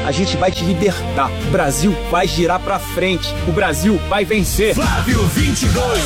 a gente vai te libertar. O Brasil vai girar pra frente. O Brasil vai vencer. Flávio 22.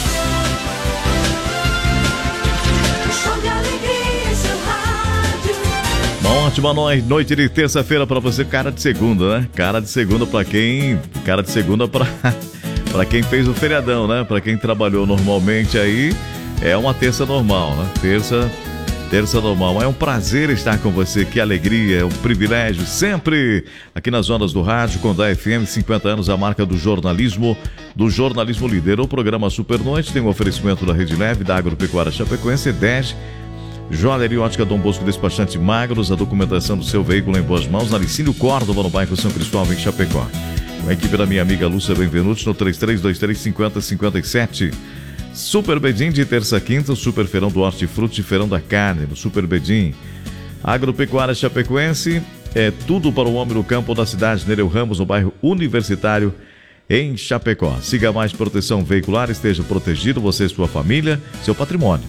Uma ótima noite de terça-feira pra você, cara de segunda, né? Cara de segunda pra quem... Cara de segunda pra quem fez o feriadão, né? Pra quem trabalhou normalmente aí, é uma terça normal, né? Terça normal. É um prazer estar com você, que alegria, é um privilégio, sempre aqui nas ondas do rádio, com a FM, 50 anos, a marca do jornalismo líder. O programa Super Noite tem um oferecimento da Rede Leve, da Agropecuária Chapecoense, DEG, Joalheria Ótica Dom Bosco, despachante Magros, a documentação do seu veículo em boas mãos, na Licínio Córdova, no bairro São Cristóvão, em Chapecó. Com a equipe da minha amiga Lúcia Benvenuti, no 33235057. Super Bedim de terça a quinta, o Super Feirão do Hortifruti e Feirão da Carne, no Super Bedim. Agropecuária Chapecoense, é tudo para o homem no campo da cidade, Nereu Ramos, no bairro Universitário, em Chapecó. Siga Mais Proteção Veicular, esteja protegido, você e sua família, seu patrimônio.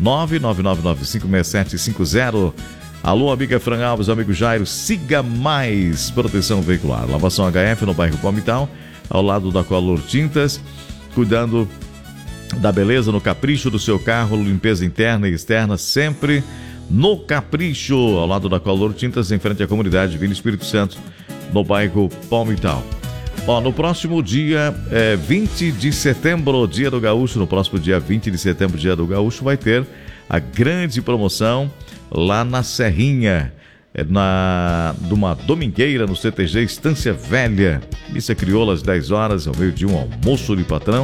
999956750. Alô, amiga Fran Alves, amigo Jairo, Siga Mais Proteção Veicular. Lavação HF no bairro Palmital, ao lado da Color Tintas, cuidando da beleza no capricho do seu carro, limpeza interna e externa, sempre no capricho, ao lado da Color Tintas, em frente à comunidade Vila Espírito Santo, no bairro Palmital. No próximo dia 20 de setembro, Dia do Gaúcho, no próximo dia 20 de setembro, Dia do Gaúcho, vai ter a grande promoção lá na Serrinha, numa domingueira no CTG Estância Velha. Missa crioula às 10 horas, ao meio-dia, um almoço de patrão.